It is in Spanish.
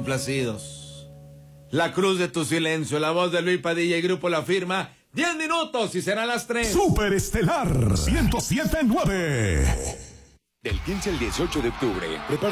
complacidos. La cruz de tu silencio, la voz de Luis Padilla y Grupo La Firma. 10 minutos y serán las 3. Superestelar 107.9. Del 15 al 18 de octubre, prepara